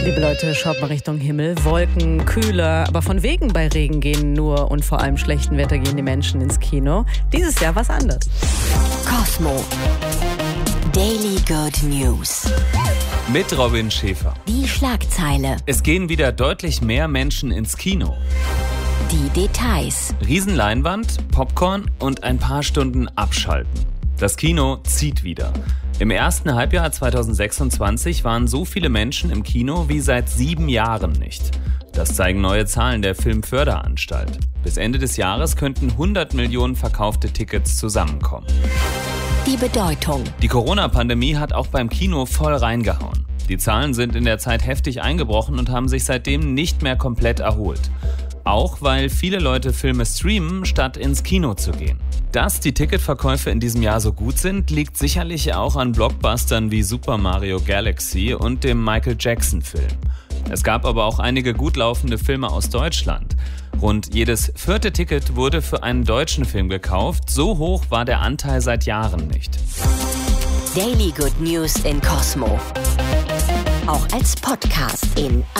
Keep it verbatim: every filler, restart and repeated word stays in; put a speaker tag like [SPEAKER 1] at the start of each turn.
[SPEAKER 1] Liebe Leute, schaut mal Richtung Himmel. Wolken, kühler, aber von wegen bei Regen gehen nur und vor allem schlechtem Wetter gehen die Menschen ins Kino. Dieses Jahr was anderes.
[SPEAKER 2] Cosmo. Daily Good News.
[SPEAKER 3] Mit Robin Schäfer.
[SPEAKER 2] Die Schlagzeile.
[SPEAKER 3] Es gehen wieder deutlich mehr Menschen ins Kino.
[SPEAKER 2] Die Details.
[SPEAKER 3] Riesenleinwand, Popcorn und ein paar Stunden abschalten. Das Kino zieht wieder. Im ersten Halbjahr zweitausendsechsundzwanzig waren so viele Menschen im Kino wie seit sieben Jahren nicht. Das zeigen neue Zahlen der Filmförderanstalt. Bis Ende des Jahres könnten hundert Millionen verkaufte Tickets zusammenkommen.
[SPEAKER 2] Die Bedeutung.
[SPEAKER 3] Die Corona-Pandemie hat auch beim Kino voll reingehauen. Die Zahlen sind in der Zeit heftig eingebrochen und haben sich seitdem nicht mehr komplett erholt. Auch weil viele Leute Filme streamen, statt ins Kino zu gehen. Dass die Ticketverkäufe in diesem Jahr so gut sind, liegt sicherlich auch an Blockbustern wie Super Mario Galaxy und dem Michael Jackson-Film. Es gab aber auch einige gut laufende Filme aus Deutschland. Rund jedes vierte Ticket wurde für einen deutschen Film gekauft. So hoch war der Anteil seit Jahren nicht.
[SPEAKER 2] Daily Good News in Cosmo. Auch als Podcast in